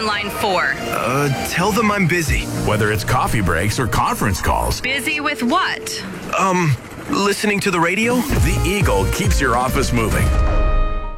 on line 4? Tell them I'm busy. Whether it's coffee breaks or conference calls. Busy with what? Listening to the radio? The Eagle keeps your office moving.